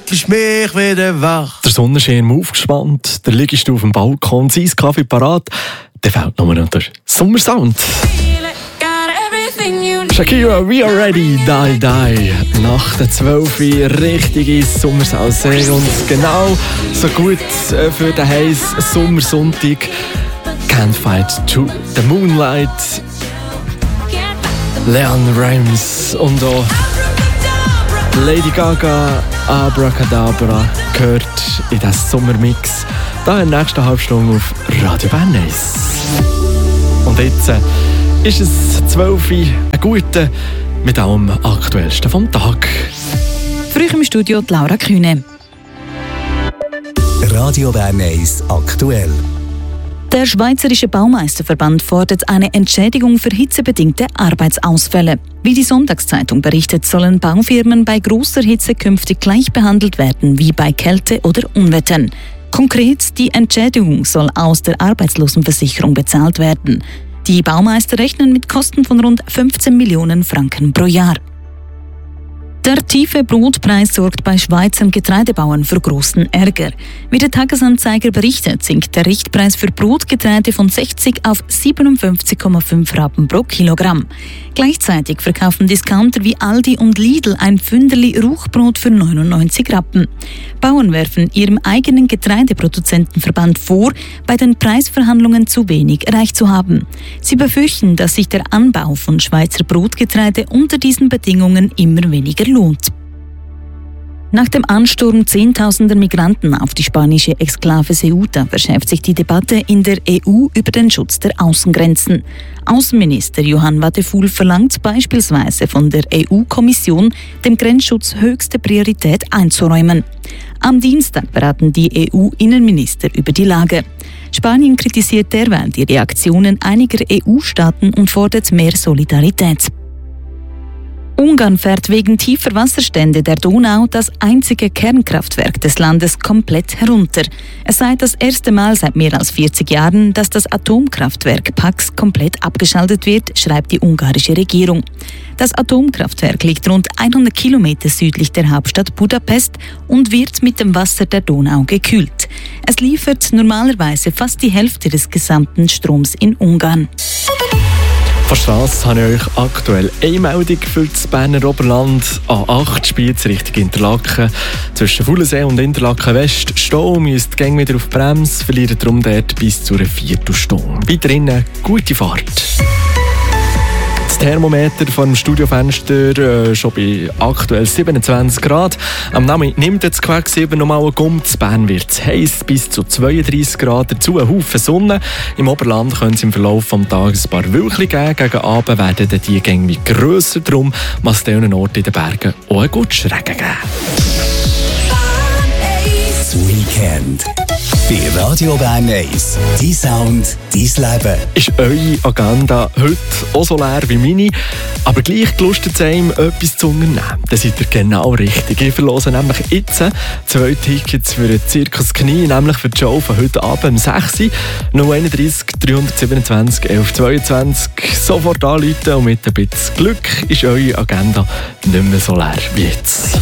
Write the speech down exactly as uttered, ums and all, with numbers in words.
rüttelst mich wieder wach. Der Sonnenschirm aufgespannt, der liegst du auf dem Balkon, sein Kaffee parat, dann fehlt nur noch der Sommersound. Shakira, we are ready, die, die. Nach der zwölf richtige Sommersause und genau so gut für den heißen Sommersonntag. Can't fight to the moonlight. Leon Rimes und auch Lady Gaga, Abracadabra gehört in diesen Sommermix. Da in der nächsten Halbstunde auf Radio Bern eins. Und jetzt äh, ist es zwölf Uhr, ein guter mit allem Aktuellsten vom Tag. Früh im Studio die Laura Kühne. Radio Bern eins aktuell. Der Schweizerische Baumeisterverband fordert eine Entschädigung für hitzebedingte Arbeitsausfälle. Wie die Sonntagszeitung berichtet, sollen Baufirmen bei grosser Hitze künftig gleich behandelt werden wie bei Kälte oder Unwettern. Konkret, die Entschädigung soll aus der Arbeitslosenversicherung bezahlt werden. Die Baumeister rechnen mit Kosten von rund fünfzehn Millionen Franken pro Jahr. Der tiefe Brotpreis sorgt bei Schweizer Getreidebauern für großen Ärger. Wie der Tagesanzeiger berichtet, sinkt der Richtpreis für Brotgetreide von sechzig auf siebenundfünfzig Komma fünf Rappen pro Kilogramm. Gleichzeitig verkaufen Discounter wie Aldi und Lidl ein Pfünderli Ruchbrot für neunundneunzig Rappen. Bauern werfen ihrem eigenen Getreideproduzentenverband vor, bei den Preisverhandlungen zu wenig erreicht zu haben. Sie befürchten, dass sich der Anbau von Schweizer Brotgetreide unter diesen Bedingungen immer weniger lohnt. Nach dem Ansturm zehntausender Migranten auf die spanische Exklave Ceuta verschärft sich die Debatte in der E U über den Schutz der Außengrenzen. Außenminister Johann Wadephul verlangt beispielsweise von der E U-Kommission, dem Grenzschutz höchste Priorität einzuräumen. Am Dienstag beraten die E U-Innenminister über die Lage. Spanien kritisiert derweil die Reaktionen einiger E U-Staaten und fordert mehr Solidarität. Ungarn fährt wegen tiefer Wasserstände der Donau das einzige Kernkraftwerk des Landes komplett herunter. Es sei das erste Mal seit mehr als vierzig Jahren, dass das Atomkraftwerk Paks komplett abgeschaltet wird, schreibt die ungarische Regierung. Das Atomkraftwerk liegt rund hundert Kilometer südlich der Hauptstadt Budapest und wird mit dem Wasser der Donau gekühlt. Es liefert normalerweise fast die Hälfte des gesamten Stroms in Ungarn. Von der Strasse habe ich euch aktuell eine Meldung für das Berner Oberland. A acht spielt Richtung Interlaken. Zwischen Fulensee und Interlaken West stehen, müsst gäng wieder auf die Bremse, verlieren darum dort bis zu einer Viertelstunde. Weiterhin eine gute Fahrt. Das Thermometer vor dem Studiofenster äh, schon bei aktuell siebenundzwanzig Grad. Am Nachmittag nimmt das Quecksilber nochmal einen Gumm. In Bern wird es heiß bis zu zweiunddreissig Grad. Dazu ein Haufen Sonne. Im Oberland können es im Verlauf des Tages ein paar Wölkchen geben. Gegen Abend werden die Gänge grösser. Darum muss es an Orten in den Bergen auch einen guten Regen geben. Das Weekend bei Radio Bern eins. Dein Sound, dein Leben. Ist eure Agenda heute auch so leer wie meine, aber gleich gelustet es einem, etwas zu unternehmen? Dann seid ihr genau richtig. Ich verlose nämlich jetzt zwei Tickets für den Zirkus Knie, nämlich für die Show von heute Abend um sechs Uhr. null eins drei drei siebenundzwanzig elf zweiundzwanzig. Sofort anrufen und mit ein bisschen Glück ist eure Agenda nicht mehr so leer wie jetzt.